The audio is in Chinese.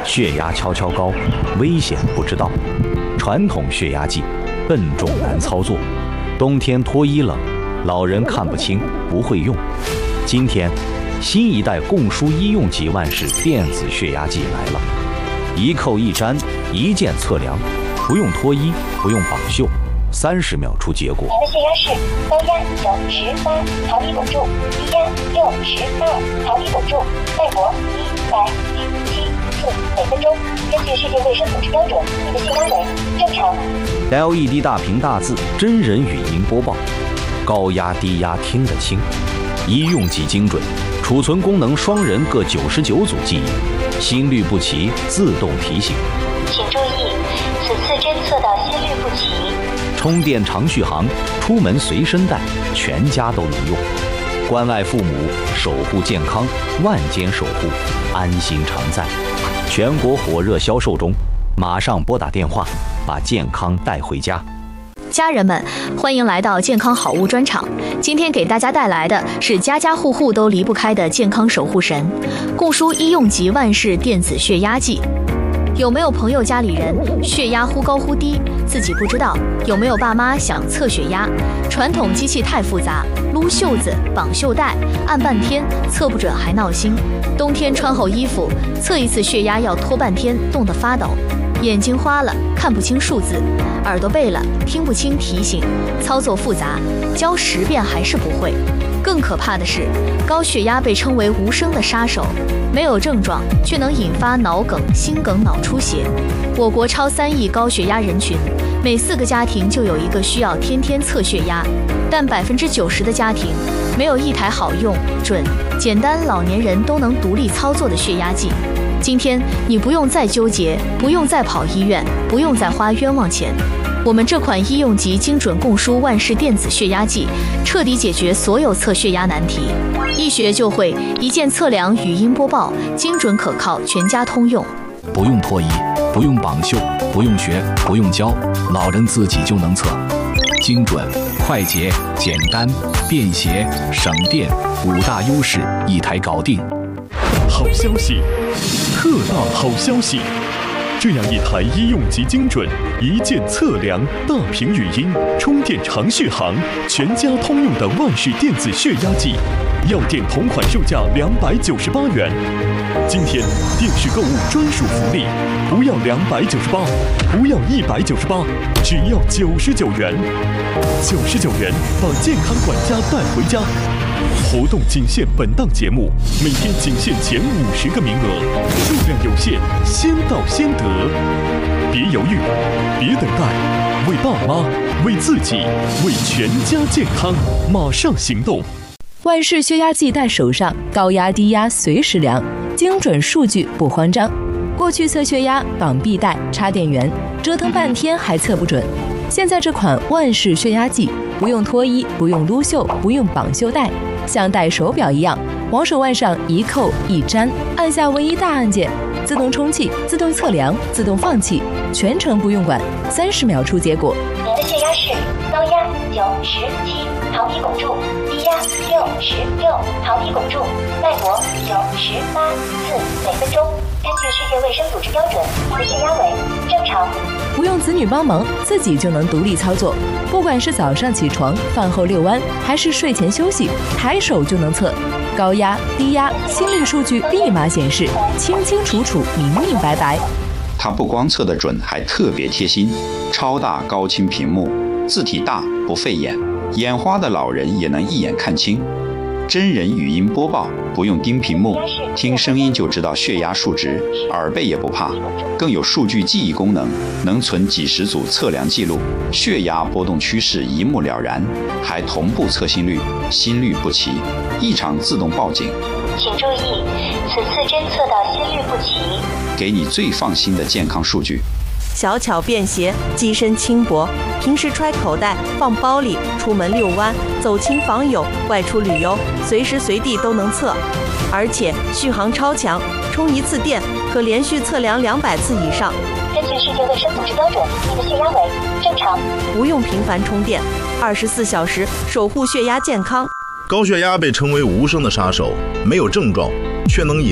血压悄悄高，危险不知道。传统血压计笨重难操作，冬天脱衣冷，老人看不清不会用。今天，新一代供书医用级万氏电子血压计来了，一扣一粘，一键测量，不用脱衣，不用绑袖，30秒出结果。 您的血压是高压98毫米汞柱，低压62毫米汞柱，脉搏100.74每分钟。根据世界卫生组织标准，您的血压为正常。 LED 大屏大字，真人语音播报，高压低压听得清，医用级精准，储存功能双人各99组记忆，心律不齐自动提醒。 请注意，此次侦测到心律不齐。 充电长续航，出门随身带，全家都能用。关爱父母，守护健康，万间守护，安心常在。全国火热销售中，马上拨打电话，把健康带回家。 家人们，欢迎来到健康好物专场。今天给大家带来的是家家户户都离不开的健康守护神——供书医用级万氏电子血压计。有没有朋友家里人血压忽高忽低，自己不知道？有没有爸妈想测血压？传统机器太复杂，撸袖子、绑袖带，按半天测不准还闹心。冬天穿厚衣服，测一次血压要拖半天，冻得发抖。眼睛花了，看不清数字；耳朵背了，听不清提醒。操作复杂，教10遍还是不会。更可怕的是，高血压被称为无声的杀手，没有症状却能引发脑梗、心梗、脑出血。我国超3亿高血压人群，每4个家庭就有一个需要天天测血压，但90%的家庭没有一台好用、准、简单、老年人都能独立操作的血压计。今天你不用再纠结，不用再跑医院，不用再花冤枉钱。我们这款医用级精准供书万氏电子血压计，彻底解决所有测血压难题，一学就会，一键测量，语音播报，精准可靠，全家通用。 不用脱衣，不用绑袖，不用学，不用教，老人自己就能测。精准、快捷、简单、便携、省电，5大优势一台搞定。 好消息，特大好消息！这样一台医用级精准、一键测量、大屏语音、充电长续航、全家通用的万氏电子血压计，药店同款售价298元。今天电视购物专属福利，不要298，不要198，只要99元。99元把健康管家带回家。活动仅限本档节目，每天仅限前50个名额，数量有限，先到先得。别犹豫，别等待，为爸妈，为自己，为全家健康，马上行动！ 万氏血压计在手上，高压低压随时量，精准数据不慌张。过去测血压绑臂带、插电源，折腾半天还测不准。现在这款万氏血压计，不用脱衣，不用撸袖，不用绑袖带，像戴手表一样，往手腕上一扣一粘，按下唯一大按键，自动充气、自动测量、自动放气，全程不用管，30秒出结果。 您的血压是高压97毫米汞柱，低压66毫米汞柱，脉搏98次每分钟。根据世界卫生组织标准，您的血压为正常。 不用子女帮忙，自己就能独立操作。不管是早上起床、饭后遛弯，还是睡前休息，抬手就能测。高压、低压、心率数据立马显示，清清楚楚、明明白白。 它不光测得准，还特别贴心，超大高清屏幕，字体大不费眼，眼花的老人也能一眼看清。真人语音播报，不用盯屏幕，听声音就知道血压数值，耳背也不怕。更有数据记忆功能，能存几10组测量记录，血压波动趋势一目了然，还同步测心率，心律不齐，异常自动报警。 请注意，此次侦测到心律不齐， 给你最放心的健康数据。 小巧便携，机身轻薄，平时揣口袋、放包里，出门遛弯、走亲访友、外出旅游，随时随地都能测。而且续航超强，充一次电可连续测量200次以上。 根据世界卫生组织标准，您的血压为正常。 不用频繁充电，24小时守护血压健康。 高血压被称为无声的杀手，没有症状，却能引